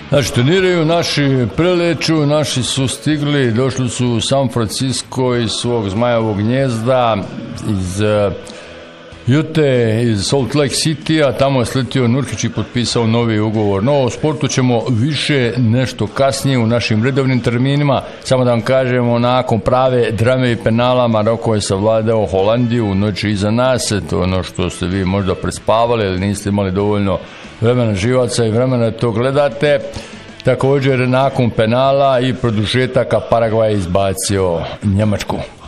Znači, treniraju, naši preleću, naši su stigli, došli su u San Francisco iz svog zmajevog gnjezda, iz Jute, iz Salt Lake City-a, tamo je sletio Nurkić i potpisao novi ugovor. No, o sportu ćemo više nešto kasnije u našim redovnim terminima. Samo da vam kažemo, nakon prave drame i penala, Maroko je savladao Holandiju u noći iza nas. To je ono što ste vi možda prespavali ili niste imali dovoljno vremena živaca i vremena da to gledate. Također, nakon penala i produžetaka, Paragvaj izbacio Njemačku.